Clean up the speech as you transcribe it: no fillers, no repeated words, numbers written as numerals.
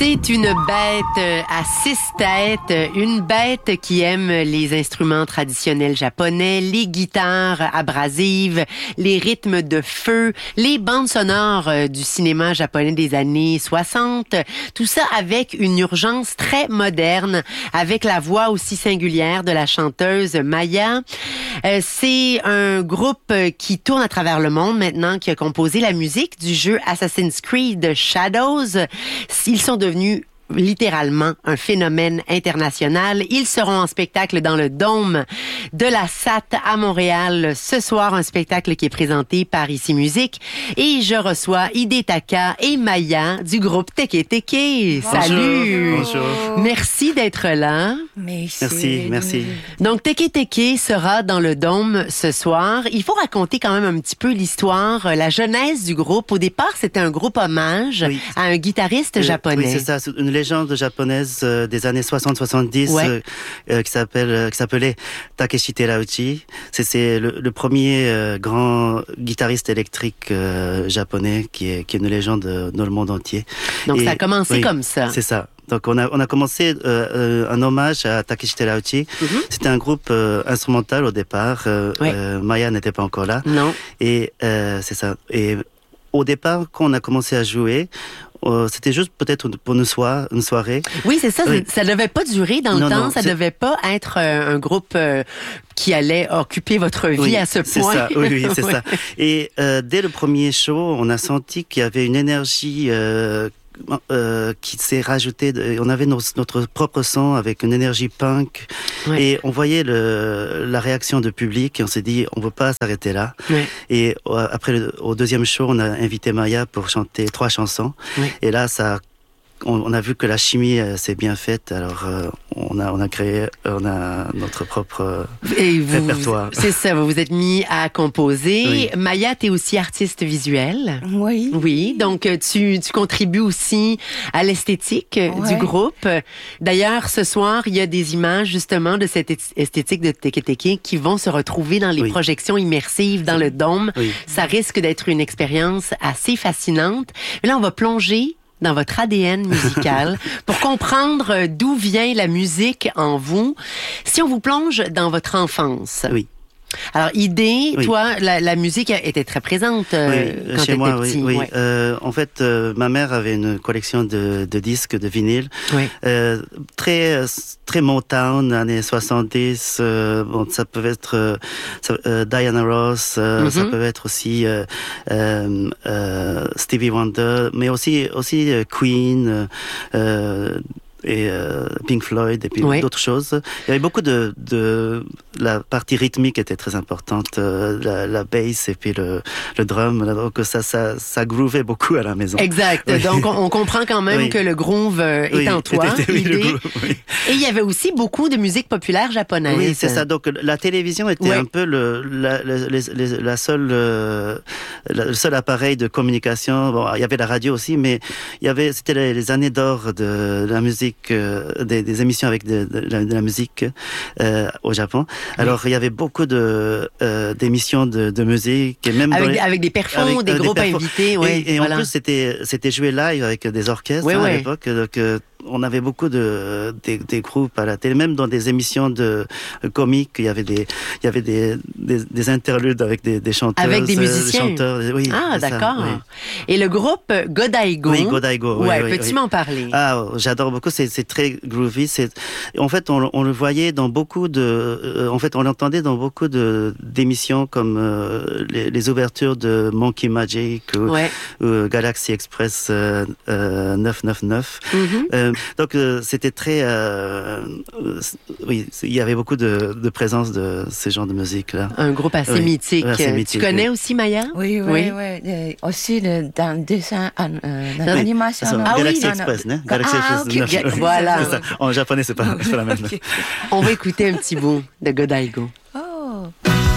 C'est une bête à 6 têtes, une bête qui aime les instruments traditionnels japonais, les guitares abrasives, les rythmes de feu, les bandes sonores du cinéma japonais des années 60. Tout ça avec une urgence très moderne, avec la voix aussi singulière de la chanteuse Maya. C'est un groupe qui tourne à travers le monde maintenant, qui a composé la musique du jeu Assassin's Creed Shadows. Ils sont devenus littéralement un phénomène international. Ils seront en spectacle dans le Dôme de la SAT à Montréal ce soir, un spectacle qui est présenté par Ici Musique. Et je reçois Hidetaka et Maya du groupe Teke Teke. Salut! Bonjour. Merci d'être là. Merci. Donc, Teke Teke sera dans le Dôme ce soir. Il faut raconter quand même un petit peu l'histoire, la genèse du groupe. Au départ, c'était un groupe hommage à un guitariste japonais. Oui, c'est ça. Une légende japonaise des années 60-70 qui s'appelait Takeshi Terauchi. C'est le premier grand guitariste électrique japonais qui est une légende dans le monde entier. Donc, ça a commencé comme ça. C'est ça. Donc on a commencé un hommage à Takeshi Terauchi. C'était un groupe instrumental au départ. Maya n'était pas encore là. Non. Et c'est ça. Et au départ, quand on a commencé à jouer, c'était juste peut-être pour une soirée. Oui, c'est ça. Oui. Ça devait pas durer dans le temps. Ça devait pas être un groupe qui allait occuper votre vie à ce point. C'est ça. Oui, c'est ça. Et dès le premier show, on a senti qu'il y avait une énergie qui s'est rajoutée. On avait notre propre son avec une énergie punk. Et on voyait la réaction du public et on s'est dit, on ne veut pas s'arrêter là. Et après, au deuxième show, on a invité Maya pour chanter 3 chansons. Et là, on a vu que la chimie s'est bien faite, alors on a créé notre propre répertoire. C'est ça, vous vous êtes mis à composer. Oui. Maya, t'es aussi artiste visuelle. Oui. Oui, donc tu contribues aussi à l'esthétique du groupe. D'ailleurs, ce soir, il y a des images justement de cette esthétique de Teke Teke qui vont se retrouver dans les projections immersives dans le Dôme. Ça risque d'être une expérience assez fascinante. Mais là, on va plonger dans votre ADN musical pour comprendre d'où vient la musique en vous. Si on vous plonge dans votre enfance. Oui. Alors, toi, la musique était très présente quand chez moi, petit. Oui. En fait, ma mère avait une collection de disques, de vinyles, très Motown, années 70. Ça peut être Diana Ross, ça peut être aussi Stevie Wonder, mais aussi Queen. Et Pink Floyd et puis d'autres choses. Il y avait beaucoup de la partie rythmique était très importante, la bass et puis le drum. Donc ça groovait beaucoup à la maison. Exact. Donc on comprend quand même que le groove est en toi. Et il y avait aussi beaucoup de musique populaire japonaise. Oui, c'est ça. Donc la télévision était un peu le seul appareil de communication. Bon, il y avait la radio aussi, mais c'était les années d'or de la musique. Des émissions avec de la musique au Japon. Alors il y avait beaucoup d'émissions de musique et même avec des perfos, des groupes invités. Et en plus c'était joué live avec des orchestres à l'époque. Donc on avait beaucoup des groupes à la télé, même dans des émissions de comiques. Il y avait des interludes avec des chanteurs, avec des musiciens. Chanteurs, d'accord. Ça, et le groupe Godaigo. Oui, Godaigo. Peux-tu m'en parler? J'adore beaucoup. C'est très groovy. En fait, on le voyait dans beaucoup on l'entendait dans beaucoup d'émissions comme les ouvertures de Monkey Magic ou Galaxy Express 999. Donc c'était très il y avait beaucoup de présence de ces genres de musique là. Un groupe assez mythique. Tu connais aussi Maya? Oui. Aussi dans le dessin l'animation. Galaxy Express, né? Galaxy Express. Voilà. En japonais c'est pas la même. On va écouter un petit bout de Godaigo.